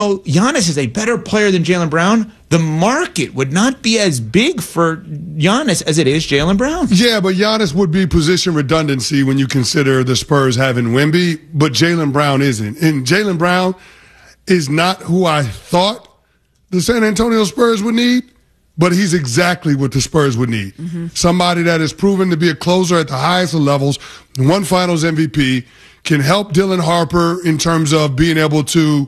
Giannis is a better player than Jaylen Brown, the market would not be as big for Giannis as it is Jaylen Brown. Yeah, but Giannis would be position redundancy when you consider the Spurs having Wemby, but Jaylen Brown isn't. And Jaylen Brown is not who I thought the San Antonio Spurs would need, but he's exactly what the Spurs would need. Mm-hmm. Somebody that is proven to be a closer at the highest of levels, one Finals MVP, can help Dylan Harper in terms of being able to,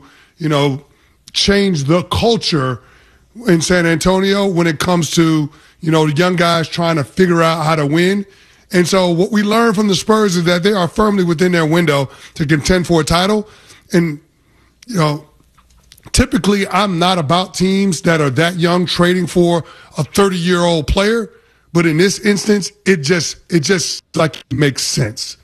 change the culture in San Antonio when it comes to, the young guys trying to figure out how to win. And so what we learned from the Spurs is that they are firmly within their window to contend for a title. And, typically I'm not about teams that are that young trading for a 30-year-old player. But in this instance, it just makes sense.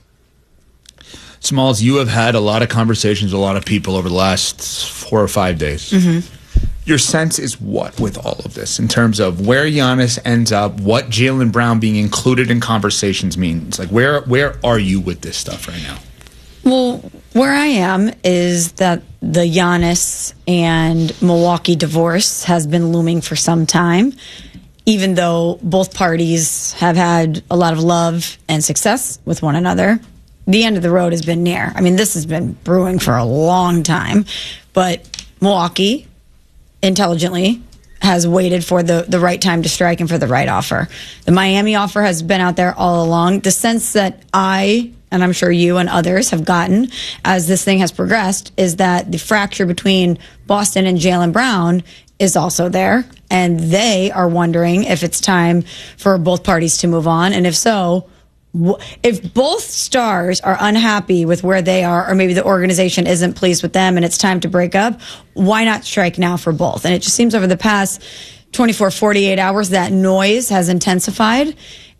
Smalls, you have had a lot of conversations with a lot of people over the last 4 or 5 days. Mm-hmm. Your sense is what with all of this in terms of where Giannis ends up, what Jaylen Brown being included in conversations means? Like, where are you with this stuff right now? Well, where I am is that the Giannis and Milwaukee divorce has been looming for some time, even though both parties have had a lot of love and success with one another. The end of the road has been near. I mean, this has been brewing for a long time, but Milwaukee intelligently has waited for the right time to strike and for the right offer. The Miami offer has been out there all along. The sense that and I'm sure you and others have gotten as this thing has progressed, is that the fracture between Boston and Jaylen Brown is also there, and they are wondering if it's time for both parties to move on, and if so, if both stars are unhappy with where they are, or maybe the organization isn't pleased with them and it's time to break up, why not strike now for both? And it just seems over the past 24, 48 hours, that noise has intensified.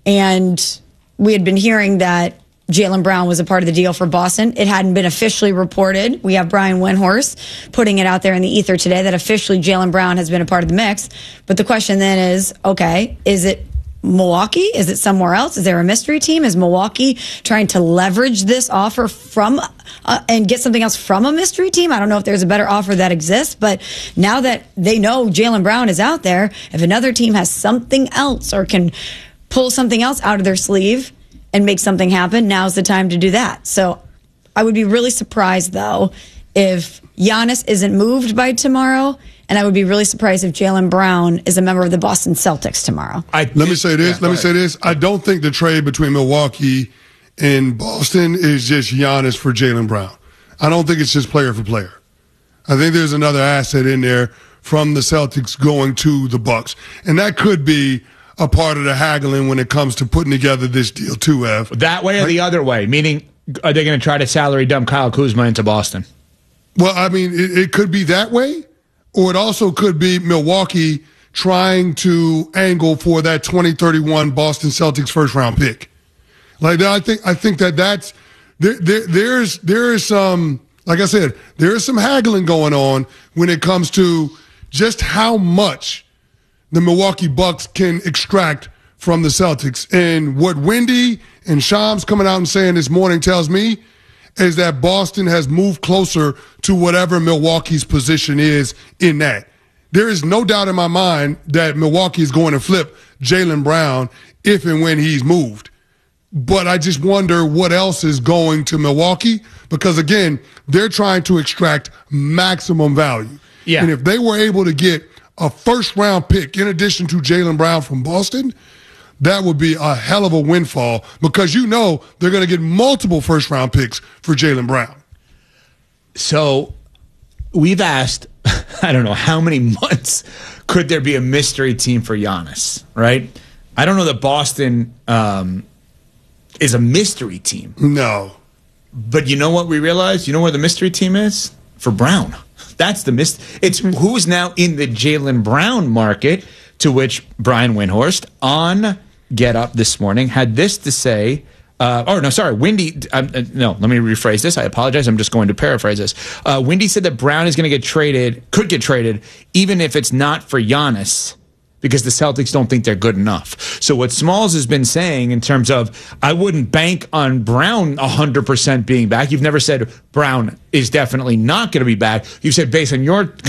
And we had been hearing that Jaylen Brown was a part of the deal for Boston. It hadn't been officially reported. We have Brian Windhorst putting it out there in the ether today that officially Jaylen Brown has been a part of the mix. But the question then is, okay, is it Milwaukee? Is it somewhere else? Is there a mystery team? Is Milwaukee trying to leverage this offer from and get something else from a mystery team? I don't know if there's a better offer that exists, but now that they know Jaylen Brown is out there, if another team has something else or can pull something else out of their sleeve and make something happen, now's the time to do that. So I would be really surprised, though, if Giannis isn't moved by tomorrow. And I would be really surprised if Jaylen Brown is a member of the Boston Celtics tomorrow. Let me say this. I don't think the trade between Milwaukee and Boston is just Giannis for Jaylen Brown. I don't think it's just player for player. I think there's another asset in there from the Celtics going to the Bucks. And that could be a part of the haggling when it comes to putting together this deal too, Ev. That way or the other way? Meaning, are they going to try to salary dump Kyle Kuzma into Boston? Well, I mean, it could be that way. Or it also could be Milwaukee trying to angle for that 2031 Boston Celtics first round pick. Like I think that's there is some, like I said, there is some haggling going on when it comes to just how much the Milwaukee Bucks can extract from the Celtics. And what Wendy and Shams coming out and saying this morning tells me is that Boston has moved closer to whatever Milwaukee's position is in that. There is no doubt in my mind that Milwaukee is going to flip Jaylen Brown if and when he's moved. But I just wonder what else is going to Milwaukee because, again, they're trying to extract maximum value. Yeah. And if they were able to get a first-round pick in addition to Jaylen Brown from Boston, that would be a hell of a windfall because they're going to get multiple first-round picks for Jaylen Brown. So we've asked, I don't know, how many months could there be a mystery team for Giannis, right? I don't know that Boston is a mystery team. No. But you know what we realized? You know where the mystery team is? For Brown. That's the It's who's now in the Jaylen Brown market, to which Brian Windhorst on Get Up this morning had this to say. Wendy. Let me rephrase this. I apologize. I'm just going to paraphrase this. Wendy said that Brown is going to could get traded, even if it's not for Giannis. because the Celtics don't think they're good enough. So what Smalls has been saying in terms of, I wouldn't bank on Brown 100% being back. You've never said Brown is definitely not going to be back. You've said based on your